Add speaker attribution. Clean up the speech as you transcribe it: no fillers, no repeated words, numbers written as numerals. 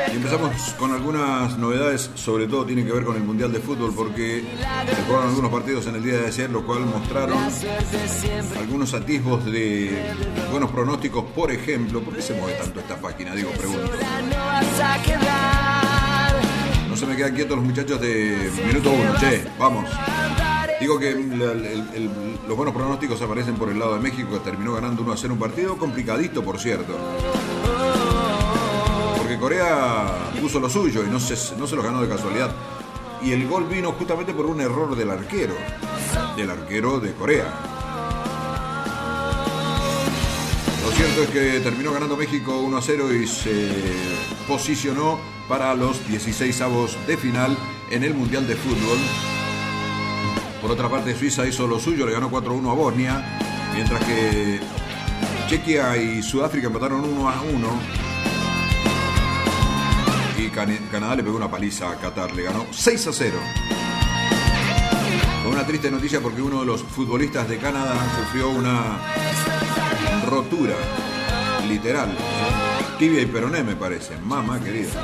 Speaker 1: Y empezamos con algunas novedades, sobre todo tienen que ver con el Mundial de Fútbol, porque se jugaron algunos partidos en el día de ayer, lo cual mostraron algunos atisbos de buenos pronósticos. Por ejemplo, ¿por qué se mueve tanto esta página? Digo, pregunto. No se me quedan quietos los muchachos de minuto 1, che, vamos. Digo que los buenos pronósticos aparecen por el lado de México, que terminó ganando 1-0 un partido complicadito, por cierto. Porque Corea puso lo suyo y no se lo ganó de casualidad. Y el gol vino justamente por un error del arquero de Corea. Lo cierto es que terminó ganando México 1-0 y se posicionó para los 16avos de final en el Mundial de Fútbol. Por otra parte, Suiza hizo lo suyo, le ganó 4-1 a Bosnia, mientras que Chequia y Sudáfrica empataron 1-1 y Canadá le pegó una paliza a Qatar, le ganó 6-0. Con una triste noticia porque uno de los futbolistas de Canadá sufrió una rotura literal, tibia y peroné, me parece. Mamá querida.